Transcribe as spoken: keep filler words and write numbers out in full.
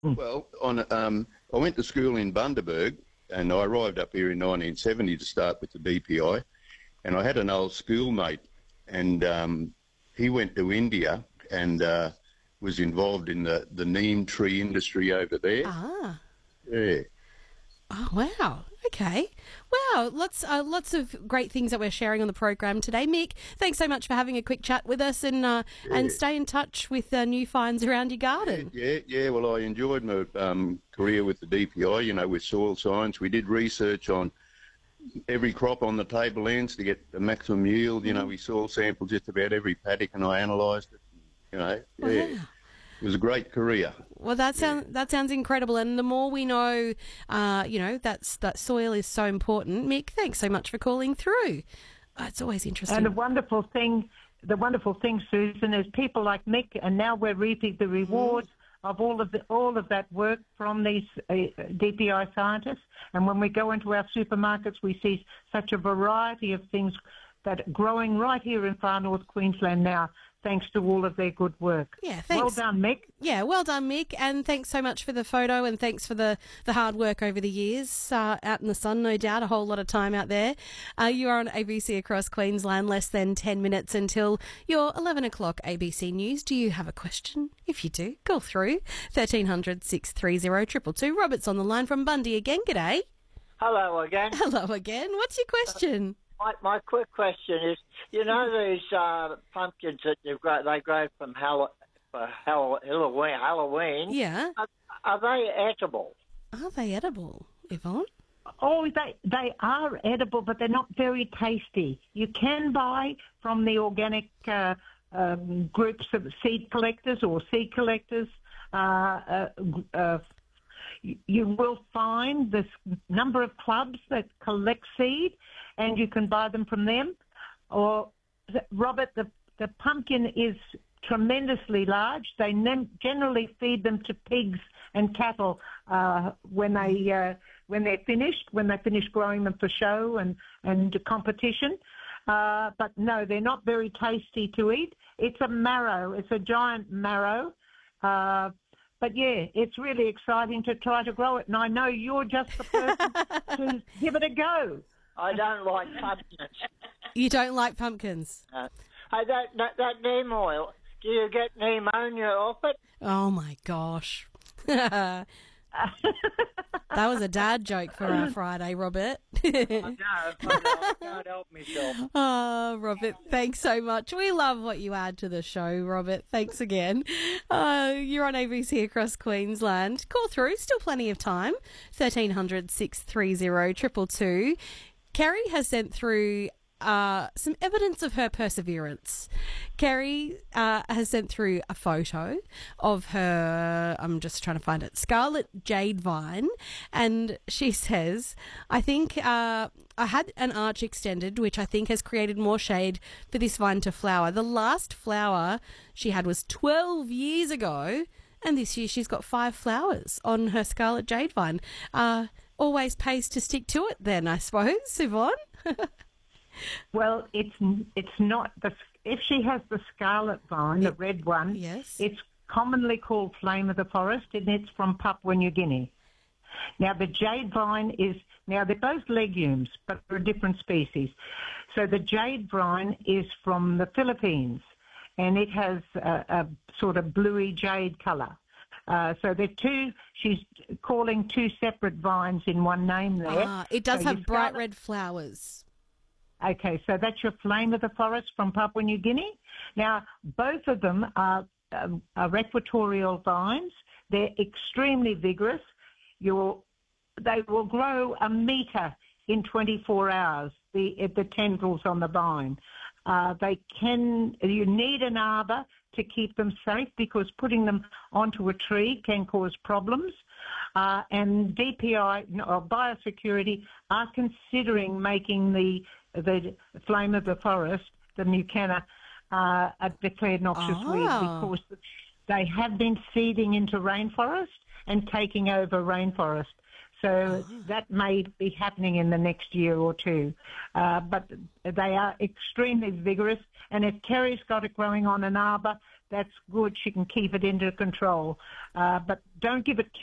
Well, on um, I went to school in Bundaberg, and I arrived up here in nineteen seventy to start with the D P I. And I had an old schoolmate, and um, he went to India and uh, was involved in the, the neem tree industry over there. Ah. Yeah. Oh, wow. Okay. Wow. Lots uh, lots of great things that we're sharing on the program today. Mick, thanks so much for having a quick chat with us, and uh, Yeah. and stay in touch with uh, new finds around your garden. Yeah, yeah. Well, I enjoyed my um, career with the D P I, you know, with soil science. We did research on every crop on the tablelands to get the maximum yield. You know, we soil sampled just about every paddock, and I analysed it. You know, yeah. Wow. It was a great career. Well, that sounds that sounds incredible, and the more we know, uh, you know, that's that soil is so important. Mick, thanks so much for calling through. Uh, it's always interesting. And the wonderful thing, the wonderful thing, Susan, is people like Mick, and now we're reaping the rewards of all of the, all of that work from these uh, D P I scientists. And when we go into our supermarkets, we see such a variety of things that are growing right here in far north Queensland now, thanks to all of their good work. Yeah, thanks. Well done, Mick. Yeah, well done, Mick, and thanks so much for the photo, and thanks for the, the hard work over the years, uh, out in the sun, no doubt, a whole lot of time out there. Uh, you are on A B C across Queensland, less than ten minutes until your eleven o'clock A B C News. Do you have a question? If you do, call through thirteen hundred, six three zero, two two two. Robert's on the line from Bundy again. G'day. Hello again. Hello again. What's your question? My, my quick question is, you know these uh, pumpkins that you've got, they grow from Hall- for Hall- Halloween, Halloween, Yeah. are, are they edible? Are they edible, Yvonne? Oh, they they are edible, but they're not very tasty. You can buy from the organic uh, um, groups of seed collectors or seed collectors. Uh, uh, uh, you will find this number of clubs that collect seed, and you can buy them from them. Or, Robert, the, the pumpkin is tremendously large. They nem- generally feed them to pigs and cattle uh, when they uh, when they're finished, when they finish growing them for show and and competition. Uh, but no, they're not very tasty to eat. It's a marrow. It's a giant marrow. Uh, but yeah, it's really exciting to try to grow it, and I know you're just the person to give it a go. I don't like pumpkins. You don't like pumpkins? Uh, hey, that, that, that neem oil, do you get pneumonia off it? Oh, my gosh. That was a dad joke for our Friday, Robert. I know, I know, I can't help myself. Oh, Robert, thanks so much. We love what you add to the show, Robert. Thanks again. Uh, you're on A B C across Queensland. Call through, still plenty of time. thirteen hundred, six three zero, two two two. Kerry has sent through uh, some evidence of her perseverance. Kerry uh, has sent through a photo of her, I'm just trying to find it, scarlet jade vine, and she says, I think uh, I had an arch extended, which I think has created more shade for this vine to flower. The last flower she had was twelve years ago, and this year she's got five flowers on her scarlet jade vine. Uh, always pays to stick to it then, I suppose, Yvonne? Well, it's it's not the if she has the scarlet vine, the red one. Yes. It's commonly called flame of the forest, and it's from Papua New Guinea. Now, the jade vine is now they're both legumes, but they're a different species. So the jade vine is from the Philippines, and it has a, a sort of bluey jade colour. Uh, so they're two. She's calling two separate vines in one name there. Ah, it does So have your bright scarlet- red flowers. Okay, so that's your flame of the forest from Papua New Guinea. Now, both of them are, um, are equatorial vines. They're extremely vigorous. You'll, they will grow a metre in twenty-four hours, the, the tendrils on the vine. Uh, they can, you need an arbour to keep them safe because putting them onto a tree can cause problems. Uh, and D P I, or Biosecurity, are considering making the the flame of the forest, the Mucana, uh, a declared noxious Oh. weed because they have been seeding into rainforest and taking over rainforest. So that may be happening in the next year or two. Uh, but they are extremely vigorous, and if Kerry's got it growing on an arbour, that's good. She can keep it under control. Uh, but don't give it